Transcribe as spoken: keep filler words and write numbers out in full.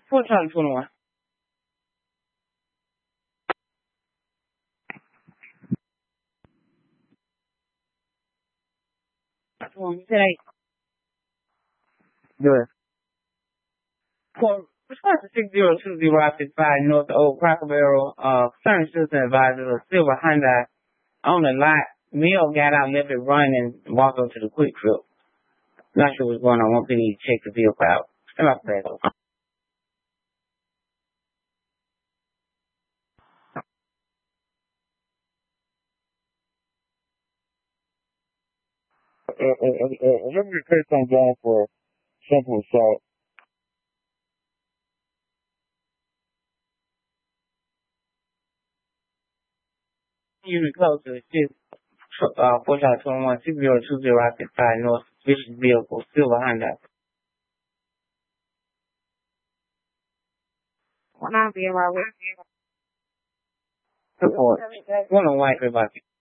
four twenty twenty-one. Today, Good. for response to six zero two zero six five North Old Cracker Barrel, uh, concerning citizen advisor of Silver Hyundai on the lot. Mill got out, left it running, and walked up to the quick trip. Not sure what's going on. One thing, need to check the vehicle out. Stand up there. Uh, uh, uh, uh, let me take some down for simple assault. Unit close to the six, uh, four twenty-one six zero two zero six five North Vicious vehicle, Silver Hyundai. One on B M R. Support. One on white, everybody.